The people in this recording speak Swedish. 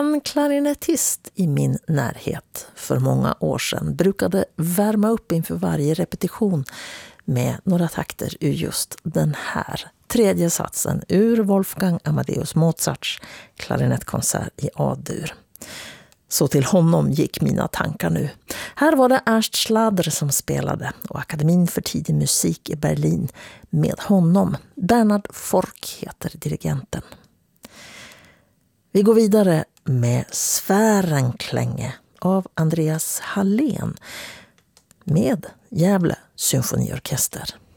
En klarinettist i min närhet för många år sedan brukade värma upp inför varje repetition med några takter ur just den här tredje satsen ur Wolfgang Amadeus Mozarts klarinettkonsert i A-dur. Så till honom gick mina tankar nu. Här var det Ernst Schladr som spelade och Akademin för tidig musik i Berlin med honom. Bernhard Forck heter dirigenten. Vi går vidare med Sfärenklänge av Andreas Hallén med Gävle symfoniorkester.